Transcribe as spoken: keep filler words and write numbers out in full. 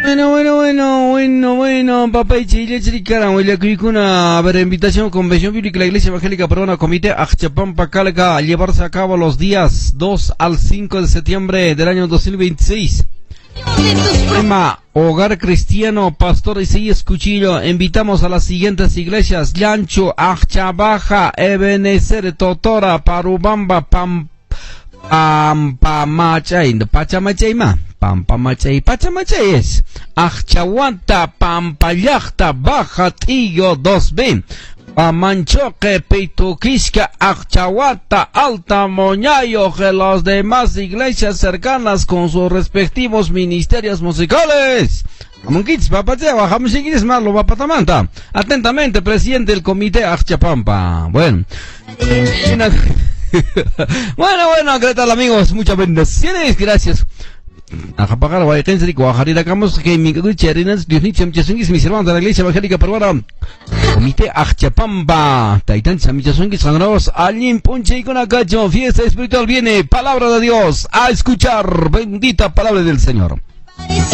Bueno, bueno, bueno, bueno, bueno, papá y chile, chiricara, huele aquí con una ver, invitación, convención bíblica, la Iglesia Evangélica Peruana, Comité Axchapampa Calca, a llevarse a cabo los días dos al cinco de septiembre del año dos mil veintiséis. Tema, Hogar Cristiano, Pastor Isaías Cuchillo. Invitamos a las siguientes iglesias: Llancho, Axchabaja, Ebenezer, Totora, Parubamba, Pam, Pampamachay, Pachamachayma, Pampamachay, Pachamachay es Axchahuanta, Pampallachta, Baja Tillo dos B, Pamanchoque, Peituquisca, Axchahuata, Alta Moñayo, que las demás iglesias cercanas con sus respectivos ministerios musicales. Atentamente, presidente del comité Axchapampa. Bueno. Bueno, bueno, ¿qué tal, amigos? Muchas bendiciones, gracias. Ajapagar, guayatense, guajarira, camos, que mi cherinas, Dios nicho, mis mis hermanos de la Iglesia Evangélica Peruana, Comité Axchapampa, Taitan, Samichasungis, Sangrados, Alim, Punche y Conacacho, fiesta espiritual viene, palabra de Dios, a escuchar, bendita palabra del Señor.